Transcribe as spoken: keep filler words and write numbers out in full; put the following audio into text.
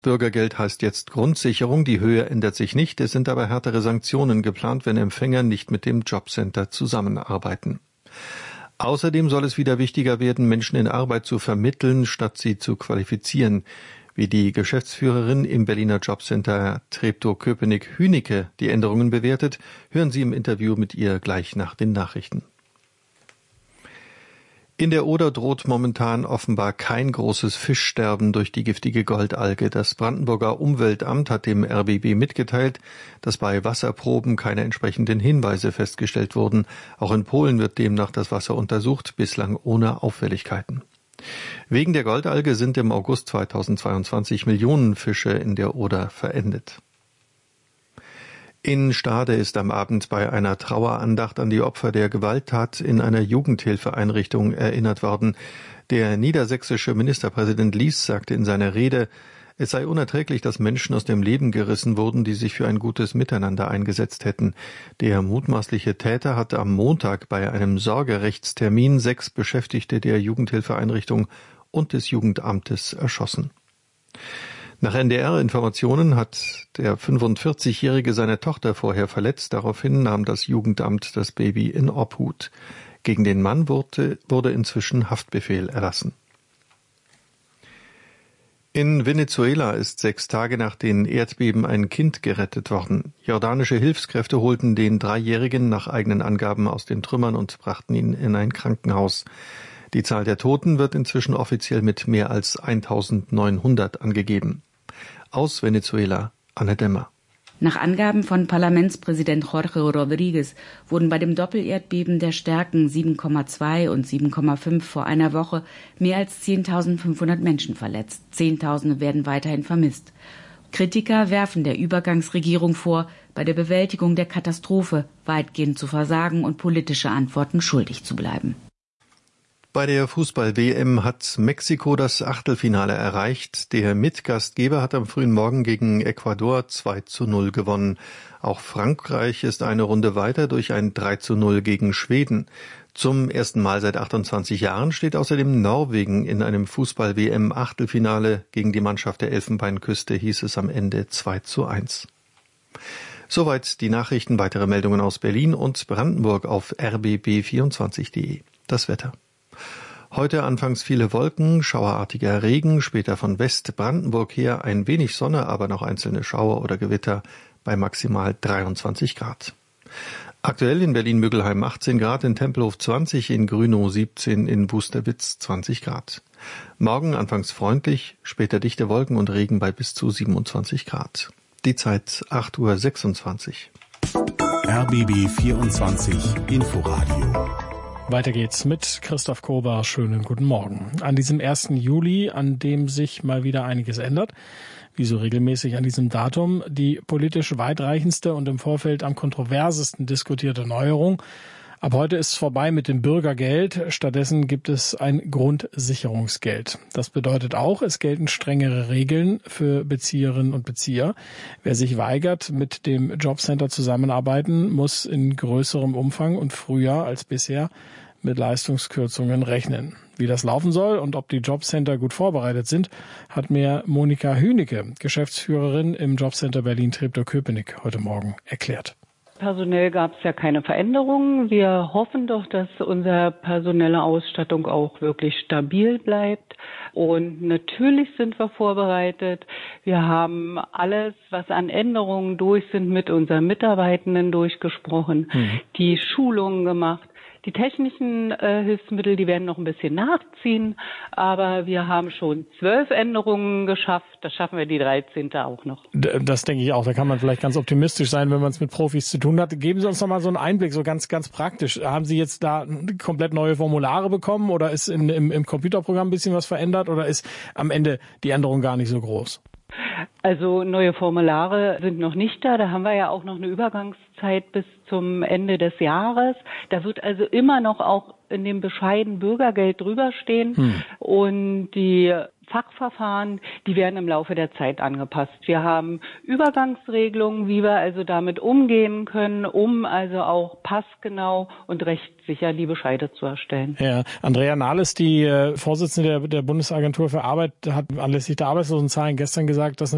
Bürgergeld heißt jetzt Grundsicherung, die Höhe ändert sich nicht, es sind aber härtere Sanktionen geplant, wenn Empfänger nicht mit dem Jobcenter zusammenarbeiten. Außerdem soll es wieder wichtiger werden, Menschen in Arbeit zu vermitteln, statt sie zu qualifizieren. Wie die Geschäftsführerin im Berliner Jobcenter Treptow-Köpenick-Hünicke die Änderungen bewertet, hören Sie im Interview mit ihr gleich nach den Nachrichten. In der Oder droht momentan offenbar kein großes Fischsterben durch die giftige Goldalge. Das Brandenburger Umweltamt hat dem R B B mitgeteilt, dass bei Wasserproben keine entsprechenden Hinweise festgestellt wurden. Auch in Polen wird demnach das Wasser untersucht, bislang ohne Auffälligkeiten. Wegen der Goldalge sind im August zweitausendzweiundzwanzig Millionen Fische in der Oder verendet. In Stade ist am Abend bei einer Trauerandacht an die Opfer der Gewalttat in einer Jugendhilfeeinrichtung erinnert worden. Der niedersächsische Ministerpräsident Lies sagte in seiner Rede, es sei unerträglich, dass Menschen aus dem Leben gerissen wurden, die sich für ein gutes Miteinander eingesetzt hätten. Der mutmaßliche Täter hatte am Montag bei einem Sorgerechtstermin sechs Beschäftigte der Jugendhilfeeinrichtung und des Jugendamtes erschossen. Nach N D R-Informationen hat der fünfundvierzigjährige seine Tochter vorher verletzt. Daraufhin nahm das Jugendamt das Baby in Obhut. Gegen den Mann wurde, wurde inzwischen Haftbefehl erlassen. In Venezuela ist sechs Tage nach den Erdbeben ein Kind gerettet worden. Jordanische Hilfskräfte holten den Dreijährigen nach eigenen Angaben aus den Trümmern und brachten ihn in ein Krankenhaus. Die Zahl der Toten wird inzwischen offiziell mit mehr als eintausendneunhundert angegeben. Aus Venezuela, Anne Demmer. Nach Angaben von Parlamentspräsident Jorge Rodriguez wurden bei dem Doppelerdbeben der Stärken sieben Komma zwei und sieben Komma fünf vor einer Woche mehr als zehntausendfünfhundert Menschen verletzt. Zehntausende werden weiterhin vermisst. Kritiker werfen der Übergangsregierung vor, bei der Bewältigung der Katastrophe weitgehend zu versagen und politische Antworten schuldig zu bleiben. Bei der Fußball-W M hat Mexiko das Achtelfinale erreicht. Der Mitgastgeber hat am frühen Morgen gegen Ecuador zwei zu null gewonnen. Auch Frankreich ist eine Runde weiter durch ein drei zu null gegen Schweden. Zum ersten Mal seit achtundzwanzig Jahren steht außerdem Norwegen in einem Fußball-W M-Achtelfinale. Gegen die Mannschaft der Elfenbeinküste hieß es am Ende zwei zu eins. Soweit die Nachrichten. Weitere Meldungen aus Berlin und Brandenburg auf r b b vierundzwanzig punkt de. Das Wetter. Heute anfangs viele Wolken, schauerartiger Regen, später von Westbrandenburg her ein wenig Sonne, aber noch einzelne Schauer oder Gewitter bei maximal dreiundzwanzig Grad. Aktuell in Berlin-Müggelheim achtzehn Grad, in Tempelhof zwanzig, in Grünow siebzehn, in Busterwitz zwanzig Grad. Morgen anfangs freundlich, später dichte Wolken und Regen bei bis zu siebenundzwanzig Grad. Die Zeit acht Uhr sechsundzwanzig. R B B vierundzwanzig Inforadio. Weiter geht's mit Christoph Kober. Schönen guten Morgen. An diesem ersten Juli, an dem sich mal wieder einiges ändert, wie so regelmäßig an diesem Datum, die politisch weitreichendste und im Vorfeld am kontroversesten diskutierte Neuerung. Ab heute ist es vorbei mit dem Bürgergeld. Stattdessen gibt es ein Grundsicherungsgeld. Das bedeutet auch, es gelten strengere Regeln für Bezieherinnen und Bezieher. Wer sich weigert, mit dem Jobcenter zusammenarbeiten, muss in größerem Umfang und früher als bisher mit Leistungskürzungen rechnen. Wie das laufen soll und ob die Jobcenter gut vorbereitet sind, hat mir Monika Hünicke, Geschäftsführerin im Jobcenter Berlin-Treptow-Köpenick, heute Morgen erklärt. Personell gab es ja keine Veränderungen. Wir hoffen doch, dass unsere personelle Ausstattung auch wirklich stabil bleibt. Und natürlich sind wir vorbereitet. Wir haben alles, was an Änderungen durch sind, mit unseren Mitarbeitenden durchgesprochen, mhm. die Schulungen gemacht. Die technischen äh, Hilfsmittel, die werden noch ein bisschen nachziehen, aber wir haben schon zwölf Änderungen geschafft. Das schaffen wir die dreizehnte auch noch. Das denke ich auch. Da kann man vielleicht ganz optimistisch sein, wenn man es mit Profis zu tun hat. Geben Sie uns noch mal so einen Einblick, so ganz ganz praktisch. Haben Sie jetzt da komplett neue Formulare bekommen oder ist in, im, im Computerprogramm ein bisschen was verändert oder ist am Ende die Änderung gar nicht so groß? Also neue Formulare sind noch nicht da. Da haben wir ja auch noch eine Übergangszeit bis zum Ende des Jahres. Da wird also immer noch auch in dem bescheidenen Bürgergeld drüber stehen. Hm. Und die Fachverfahren, die werden im Laufe der Zeit angepasst. Wir haben Übergangsregelungen, wie wir also damit umgehen können, um also auch passgenau und rechtssicher die Bescheide zu erstellen. Ja, Andrea Nahles, die äh, Vorsitzende der, der Bundesagentur für Arbeit, hat anlässlich der Arbeitslosenzahlen gestern gesagt, dass